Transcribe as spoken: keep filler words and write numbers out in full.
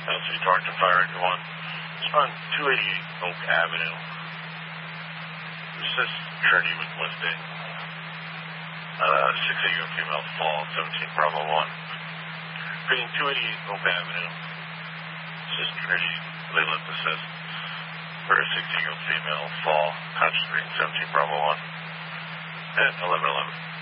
Tennessee Torrington Fire Engine one. It's on two eighty-eight Oak Avenue. Assist Trinity with Mustang. Uh, six eight female fall, seventeen Bravo one. Reading two eighty-eight Oak Avenue. Assist Trinity, Leyland assist. For a six eight female fall, conscious reading seventeen Bravo one. At eleven eleven.